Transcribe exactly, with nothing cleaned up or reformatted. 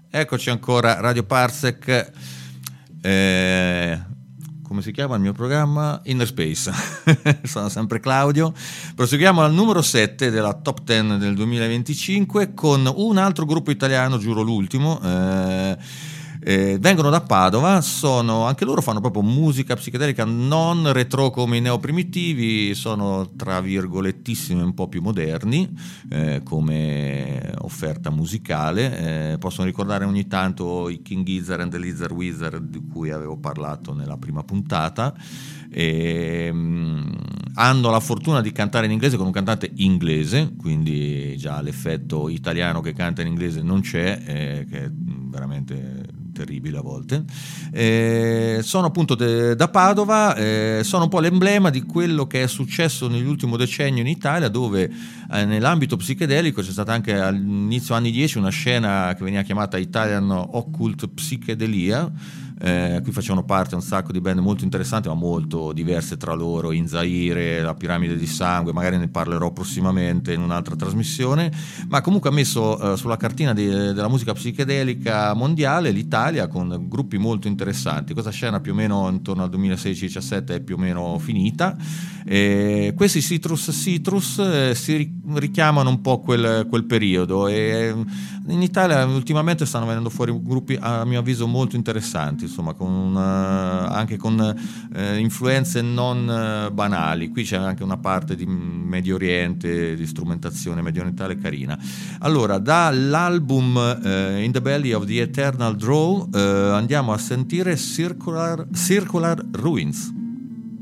Eccoci ancora, Radio Parsec, eh, come si chiama il mio programma? Inner Space. Sono sempre Claudio. Proseguiamo al numero sette della Top dieci del duemilaventicinque con un altro gruppo italiano, giuro l'ultimo. Eh, eh, vengono da Padova, sono, anche loro fanno proprio musica psichedelica non retro come i neoprimitivi, sono tra virgolettissimi un po' più moderni eh, come offerta musicale. Eh, possono ricordare ogni tanto i King Gizzard and the Lizard Wizard di cui avevo parlato nella prima puntata. E, um, hanno la fortuna di cantare in inglese con un cantante inglese, quindi già l'effetto italiano che canta in inglese non c'è, eh, che è veramente terribile a volte. Eh, sono appunto de, da Padova, eh, sono un po' l'emblema di quello che è successo nell'ultimo decennio in Italia, dove eh, nell'ambito psichedelico c'è stata anche all'inizio anni dieci una scena che veniva chiamata Italian Occult Psychedelia. Eh, qui facevano parte un sacco di band molto interessanti ma molto diverse tra loro, In Zaire, La Piramide di Sangue, magari ne parlerò prossimamente in un'altra trasmissione, ma comunque ha messo eh, sulla cartina di, della musica psichedelica mondiale l'Italia con gruppi molto interessanti. Questa scena più o meno intorno al duemilasedici diciassette è più o meno finita. E questi Citrus Citrus eh, si richiamano un po' quel, quel periodo, e in Italia ultimamente stanno venendo fuori gruppi a mio avviso molto interessanti, insomma, con una, anche con eh, influenze non eh, banali. Qui c'è anche una parte di Medio Oriente, di strumentazione mediorientale carina. Allora, dall'album eh, In the Belly of the Eternal Draw eh, andiamo a sentire Circular, Circular Ruins.